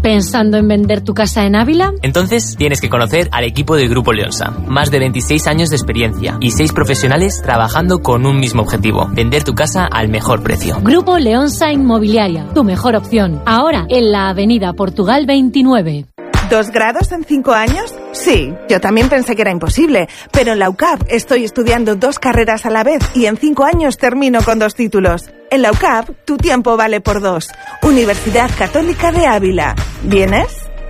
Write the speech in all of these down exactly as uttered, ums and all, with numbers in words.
¿Pensando en vender tu casa en Ávila? Entonces tienes que conocer al equipo del Grupo Leonsa. Más de veintiséis años de experiencia y seis profesionales trabajando con un mismo objetivo: vender tu casa al mejor precio. Grupo Leonsa Inmobiliaria, tu mejor opción. Ahora en la Avenida Portugal veintinueve. ¿Dos grados en cinco años? Sí, yo también pensé que era imposible, pero en la U C A P estoy estudiando dos carreras a la vez y en cinco años termino con dos títulos. En la U C A P, tu tiempo vale por dos. Universidad Católica de Ávila. ¿Vienes?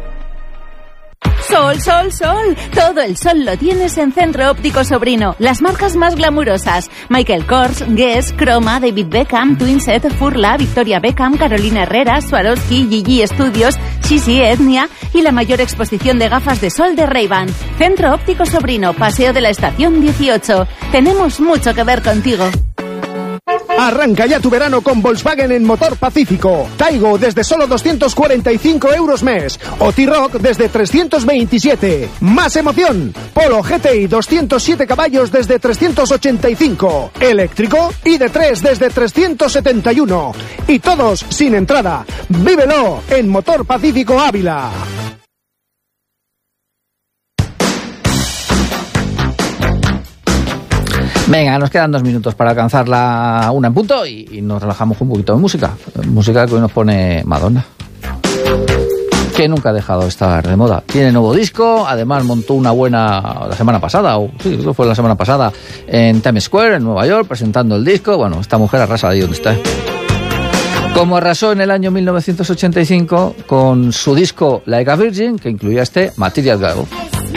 Sol, sol, sol. Todo el sol lo tienes en Centro Óptico Sobrino. Las marcas más glamurosas: Michael Kors, Guess, Chroma, David Beckham, Twinset, Furla, Victoria Beckham, Carolina Herrera, Swarovski, Gigi Studios, Sisi, Etnia y la mayor exposición de gafas de sol de Ray-Ban. Centro Óptico Sobrino, Paseo de la Estación dieciocho. Tenemos mucho que ver contigo. Arranca ya tu verano con Volkswagen en Motor Pacífico. Taigo desde solo doscientos cuarenta y cinco euros mes. O T-Roc desde trescientos veintisiete. Más emoción. Polo G T I doscientos siete caballos desde trescientos ochenta y cinco. Eléctrico I D tres desde trescientos setenta y uno. Y todos sin entrada. Vívelo en Motor Pacífico Ávila. Venga, nos quedan dos minutos para alcanzar la una en punto y, y nos relajamos con un poquito de música. Música que hoy nos pone Madonna, que nunca ha dejado de estar de moda. Tiene nuevo disco, además montó una buena la semana pasada, o sí, eso fue la semana pasada, en Times Square, en Nueva York, presentando el disco. Bueno, esta mujer arrasa ahí donde está. Como arrasó en el año mil novecientos ochenta y cinco con su disco Like a Virgin, que incluía este Material Girl.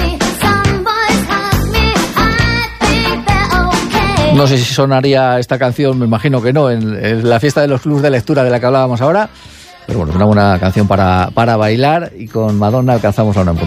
No sé si sonaría esta canción, me imagino que no, en, en la fiesta de los clubs de lectura de la que hablábamos ahora. Pero bueno, es una buena canción para, para bailar, y con Madonna alcanzamos a una punto.